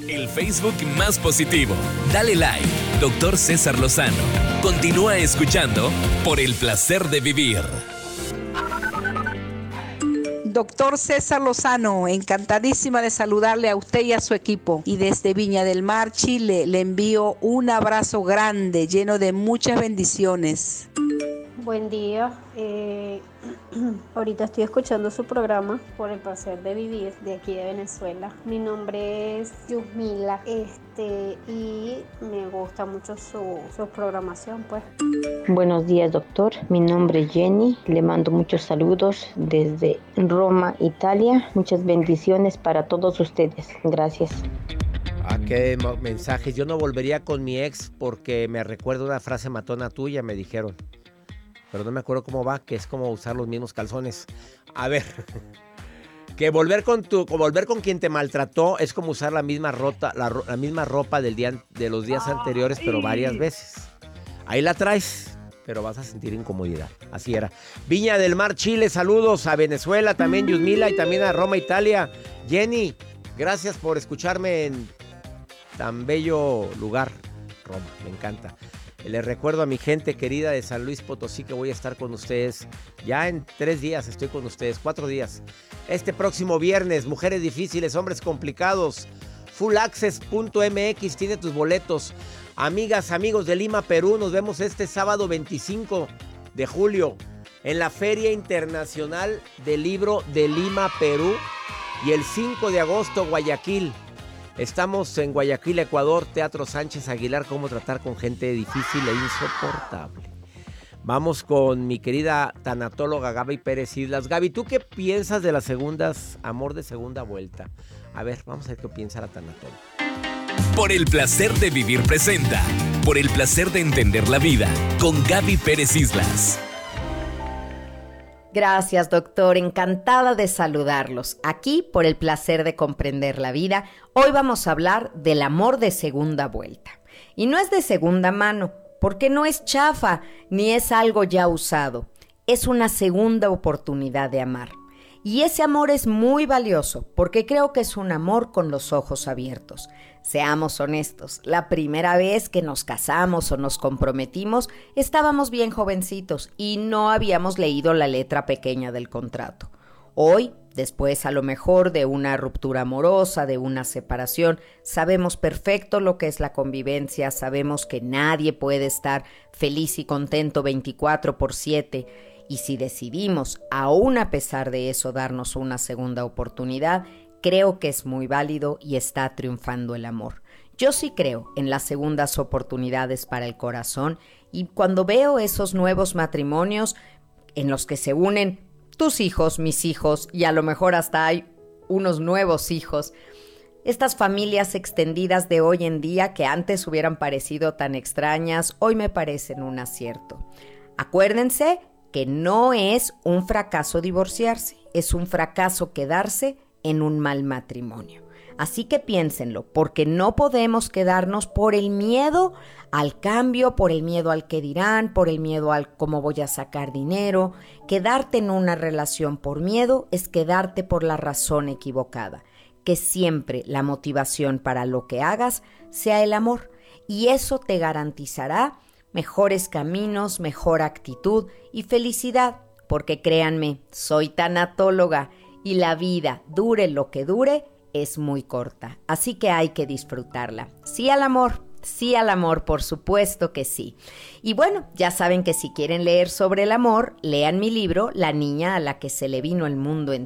El Facebook más positivo. Dale like, Dr. César Lozano. Continúa escuchando por el placer de vivir. Doctor César Lozano, encantadísima de saludarle a usted y a su equipo. Y desde Viña del Mar, Chile, le envío un abrazo grande, lleno de muchas bendiciones. Buen día. Ahorita estoy escuchando su programa por el placer de vivir de aquí de Venezuela. Mi nombre es Yusmila y me gusta mucho su programación, pues. Buenos días, doctor. Mi nombre es Jenny. Le mando muchos saludos desde Roma, Italia. Muchas bendiciones para todos ustedes. Gracias. Qué mensajes. Yo no volvería con mi ex porque me recuerda una frase matona tuya, me dijeron. Pero no me acuerdo cómo va, que es como usar los mismos calzones. A ver, que volver con quien te maltrató es como usar la misma ropa de los días anteriores, pero varias veces. Ahí la traes, pero vas a sentir incomodidad. Así era. Viña del Mar, Chile, saludos a Venezuela, también Yusmila y también a Roma, Italia. Jenny, gracias por escucharme en tan bello lugar, Roma, me encanta. Les recuerdo a mi gente querida de San Luis Potosí que voy a estar con ustedes. Ya en 3 días estoy con ustedes, 4 días. Este próximo viernes, Mujeres Difíciles, Hombres Complicados. Fullaccess.mx tiene tus boletos. Amigas, amigos de Lima, Perú, nos vemos este sábado 25 de julio en la Feria Internacional del Libro de Lima, Perú. Y el 5 de agosto, Guayaquil. Estamos en Guayaquil, Ecuador, Teatro Sánchez Aguilar, cómo tratar con gente difícil e insoportable. Vamos con mi querida tanatóloga Gaby Pérez Islas. Gaby, ¿tú qué piensas de las segundas, amor de segunda vuelta? A ver, vamos a ver qué piensa la tanatóloga. Por el placer de vivir presenta, por el placer de entender la vida, con Gaby Pérez Islas. Gracias, doctor. Encantada de saludarlos. Aquí, por el placer de comprender la vida, hoy vamos a hablar del amor de segunda vuelta. Y no es de segunda mano, porque no es chafa, ni es algo ya usado. Es una segunda oportunidad de amar. Y ese amor es muy valioso, porque creo que es un amor con los ojos abiertos. Seamos honestos, la primera vez que nos casamos o nos comprometimos, estábamos bien jovencitos y no habíamos leído la letra pequeña del contrato. Hoy, después a lo mejor de una ruptura amorosa, de una separación, sabemos perfecto lo que es la convivencia, sabemos que nadie puede estar feliz y contento 24/7. Y si decidimos, aún a pesar de eso, darnos una segunda oportunidad, creo que es muy válido y está triunfando el amor. Yo sí creo en las segundas oportunidades para el corazón y cuando veo esos nuevos matrimonios en los que se unen tus hijos, mis hijos y a lo mejor hasta hay unos nuevos hijos, estas familias extendidas de hoy en día que antes hubieran parecido tan extrañas, hoy me parecen un acierto. Acuérdense que no es un fracaso divorciarse, es un fracaso quedarse en un mal matrimonio. Así que piénsenlo, porque no podemos quedarnos por el miedo al cambio, por el miedo al que dirán, por el miedo al cómo voy a sacar dinero. Quedarte en una relación por miedo es quedarte por la razón equivocada. Que siempre la motivación para lo que hagas sea el amor, y eso te garantizará mejores caminos, mejor actitud y felicidad, porque créanme, soy tanatóloga y la vida, dure lo que dure, es muy corta, así que hay que disfrutarla. Sí al amor, por supuesto que sí. Y bueno, ya saben que si quieren leer sobre el amor, lean mi libro, La niña a la que se le vino el mundo encima.